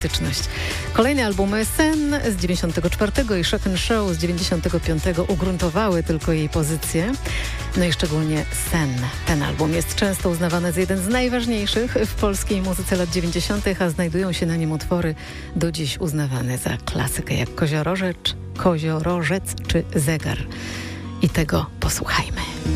Kolejne albumy Sen z 94 i Shock & Show z 95 ugruntowały tylko jej pozycję. No i szczególnie Sen. Ten album jest często uznawany za jeden z najważniejszych w polskiej muzyce lat 90., a znajdują się na nim utwory do dziś uznawane za klasykę, jak Koziorożec czy Zegar. I tego posłuchajmy.